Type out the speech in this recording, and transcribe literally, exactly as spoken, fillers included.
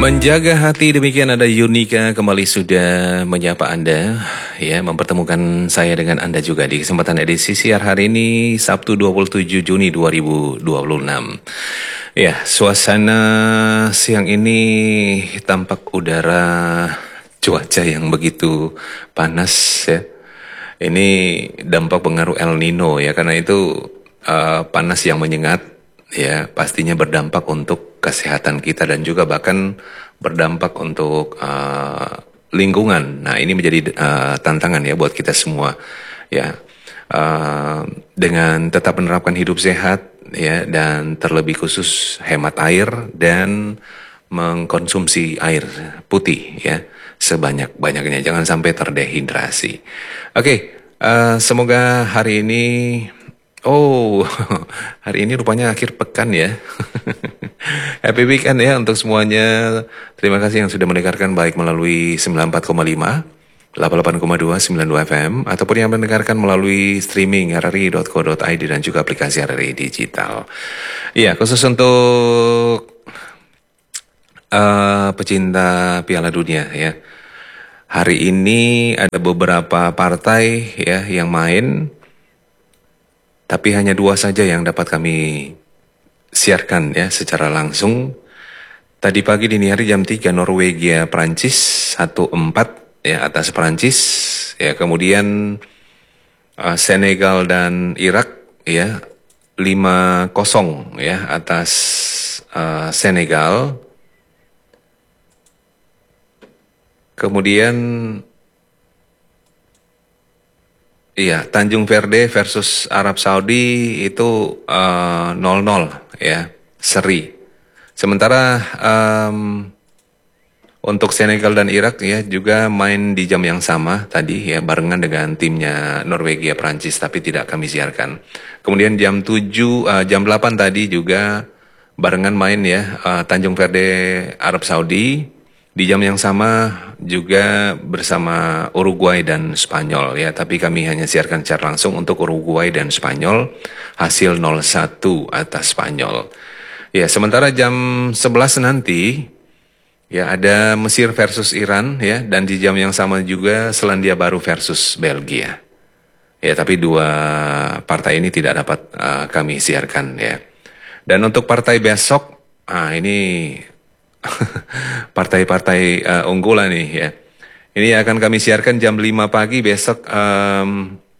Menjaga hati, demikian ada Yunika kembali sudah menyapa Anda, ya, mempertemukan saya dengan Anda juga di kesempatan edisi siar hari ini Sabtu dua puluh tujuh Juni dua ribu dua puluh enam. Ya, suasana siang ini tampak udara cuaca yang begitu panas, ya. Ini dampak pengaruh El Nino, ya, karena itu uh, panas yang menyengat, ya, pastinya berdampak untuk kesehatan kita dan juga bahkan berdampak untuk uh, lingkungan. Nah, ini menjadi uh, tantangan, ya, buat kita semua, ya, uh, dengan tetap menerapkan hidup sehat, ya, dan terlebih khusus hemat air dan mengkonsumsi air putih, ya, sebanyak-banyaknya, jangan sampai terdehidrasi. Oke, uh, semoga hari ini, oh, hari ini rupanya akhir pekan, ya. Happy weekend, ya, untuk semuanya. Terima kasih yang sudah mendengarkan baik melalui sembilan puluh empat koma lima, delapan puluh delapan koma dua, sembilan puluh dua F M, ataupun yang mendengarkan melalui streaming r r i dot co dot i d dan juga aplikasi R R I Digital. Iya, khusus untuk uh, pecinta Piala Dunia, ya. Hari ini ada beberapa partai, ya, yang main, tapi hanya dua saja yang dapat kami siarkan, ya, secara langsung. Tadi pagi dini hari jam tiga Norwegia Prancis satu empat, ya, atas Prancis, ya, kemudian uh, Senegal dan Irak, ya, lima kosong, ya, atas uh, Senegal. Kemudian iya, Tanjung Verde versus Arab Saudi itu uh, nol nol, ya, seri. Sementara um, untuk Senegal dan Irak, ya, juga main di jam yang sama tadi, ya, barengan dengan timnya Norwegia Prancis, tapi tidak kami siarkan. Kemudian jam tujuh, uh, jam delapan tadi juga barengan main, ya, uh, Tanjung Verde Arab Saudi. Di jam yang sama juga bersama Uruguay dan Spanyol, ya, tapi kami hanya siarkan secara langsung untuk Uruguay dan Spanyol, hasil nol satu atas Spanyol. Ya, sementara jam sebelas nanti, ya, ada Mesir versus Iran, ya, dan di jam yang sama juga Selandia Baru versus Belgia. Ya, tapi dua partai ini tidak dapat uh, kami siarkan, ya. Dan untuk partai besok, ah ini partai-partai uh, unggulan nih, ya. Ini akan kami siarkan jam lima pagi besok, um,